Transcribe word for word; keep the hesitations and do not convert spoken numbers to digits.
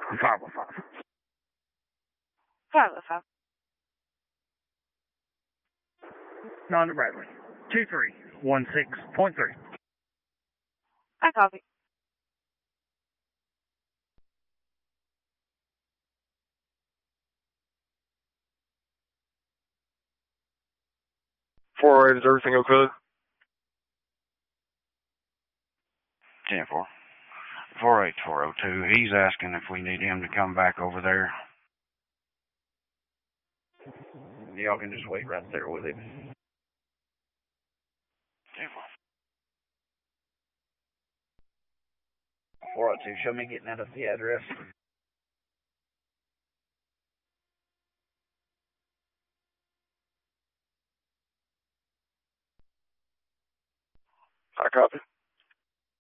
five one five. five oh five. Nine to Bradley. two three one six point three. I copy. four oh eight, is everything okay? ten four. four eight four oh two. He's asking if we need him to come back over there. Y'all can just wait right there with him. ten four. four oh two, show me getting out of the address. I copy.